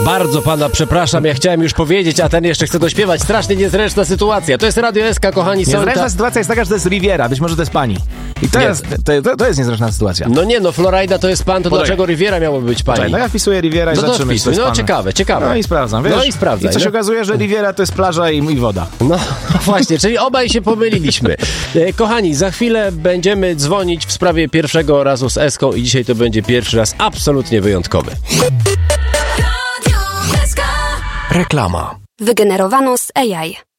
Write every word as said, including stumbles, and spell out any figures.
Bardzo pana przepraszam, ja chciałem już powiedzieć, a ten jeszcze chce dośpiewać. Strasznie niezręczna sytuacja. To jest Radio S K, kochani, są Niezręczna ta... sytuacja jest taka, że to jest Riviera, być może to jest pani. I to, Nie. jest, to, to, to jest niezręczna sytuacja. No nie, no Florida to jest pan, to Poczekaj. dlaczego Riviera miałoby być pani? Czekaj, no ja wpisuję Riviera i No to zobaczymy, wpisuj. co jest No panem. ciekawe, ciekawe. No i sprawdzam, wiesz? No i sprawdzaj, I co się no. okazuje, że Riviera to jest plaża i, i woda. No właśnie, czyli obaj się pomyliliśmy. E, Kochani, za chwilę będziemy dzwonić w sprawie pierwszego razu z Eską i dzisiaj to będzie pierwszy raz absolutnie wyjątkowy. Reklama. Wygenerowano z A I.